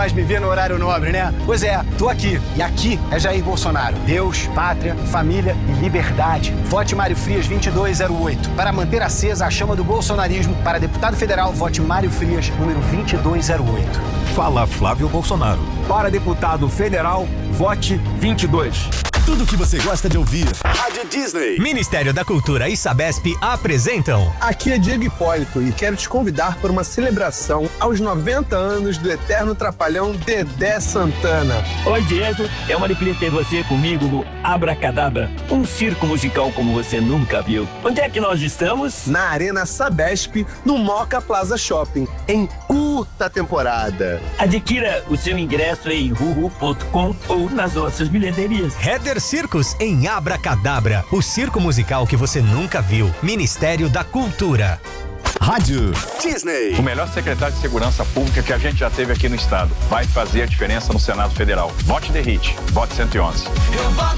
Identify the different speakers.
Speaker 1: mais me ver no horário nobre, né? Pois é, tô aqui. E aqui é Jair Bolsonaro. Deus, pátria, família e liberdade. Vote Mário Frias 2208. Para manter acesa a chama do bolsonarismo, para deputado federal, vote Mário Frias, número 2208.
Speaker 2: Fala Flávio Bolsonaro.
Speaker 3: Para deputado federal, vote 22.
Speaker 2: Tudo o que você gosta de ouvir.
Speaker 4: Rádio Disney.
Speaker 5: Ministério da Cultura e Sabesp apresentam.
Speaker 6: Aqui é Diego Hipólito e quero te convidar para uma celebração aos 90 anos do eterno trapalhão Dedé Santana.
Speaker 7: Oi, Diego. É uma alegria ter você comigo no Abracadabra, um circo musical como você nunca viu. Onde é que nós estamos?
Speaker 6: Na Arena Sabesp, no Moca Plaza Shopping, em curta temporada.
Speaker 7: Adquira o seu ingresso em ruhu.com ou nas nossas bilheterias.
Speaker 5: Heather Circus em Abracadabra, o circo musical que você nunca viu. Ministério da Cultura.
Speaker 2: Rádio
Speaker 4: Disney.
Speaker 8: O melhor secretário de Segurança Pública que a gente já teve aqui no estado. Vai fazer a diferença no Senado Federal. Vote The Hit. Vote 111.